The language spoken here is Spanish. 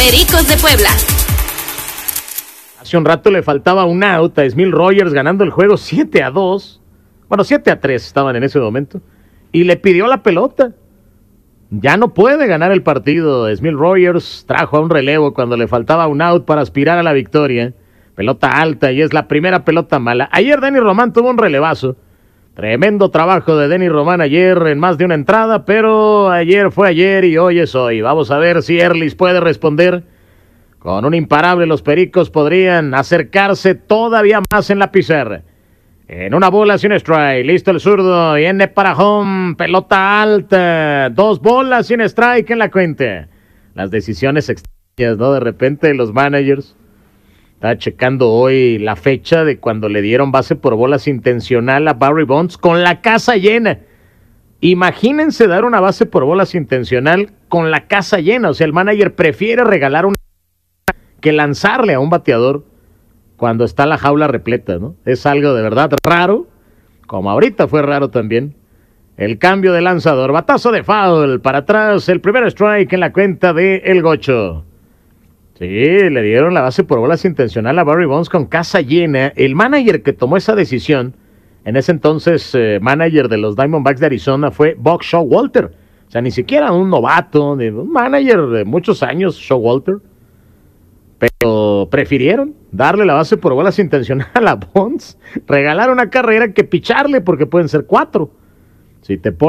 Pericos de Puebla. Hace un rato le faltaba un out a Smil Rogers ganando el juego 7-2. Bueno, 7-3 estaban en ese momento. Y le pidió la pelota. Ya no puede ganar el partido. Smil Rogers trajo a un relevo cuando le faltaba un out para aspirar a la victoria. Pelota alta y es la primera pelota mala. Ayer Denny Román tuvo un relevazo. Tremendo trabajo de Denny Román ayer en más de una entrada, pero ayer fue ayer y hoy es hoy. Vamos a ver si Erlis puede responder. Con un imparable, los Pericos podrían acercarse todavía más en la pizarra. En una bola sin strike, listo el zurdo, viene para home, pelota alta, 2 bolas sin strike en la cuenta. Las decisiones extrañas, ¿no? De repente los managers. Estaba checando hoy la fecha de cuando le dieron base por bolas intencional a Barry Bonds con la casa llena. Imagínense dar una base por bolas intencional con la casa llena. O sea, el manager prefiere regalar una que lanzarle a un bateador cuando está la jaula repleta, ¿no? Es algo de verdad raro, como ahorita fue raro también. El cambio de lanzador, batazo de foul para atrás, el primer strike en la cuenta de El Gocho. Sí, le dieron la base por bolas intencional a Barry Bonds con casa llena. El manager que tomó esa decisión, en ese entonces manager de los Diamondbacks de Arizona, fue Buck Showalter. O sea, ni siquiera un novato, un manager de muchos años, Showalter. Pero prefirieron darle la base por bolas intencional a Bonds, regalar una carrera que picharle porque pueden ser 4. Si te pones